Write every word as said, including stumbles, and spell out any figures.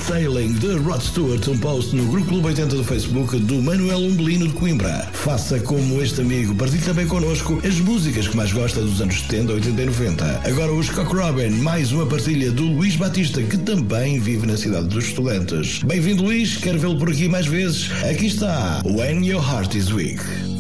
Sailing de Rod Stewart, um post no Grupo Clube oitenta do Facebook do Manuel Umbelino de Coimbra. Faça como este amigo, partilhe também connosco as músicas que mais gosta dos anos setenta, oitenta e noventa. Agora os Cock Robin, mais uma partilha do Luís Batista, que também vive na cidade dos Estudantes. Bem-vindo, Luís, quero vê-lo por aqui mais vezes. Aqui está When Your Heart is Weak.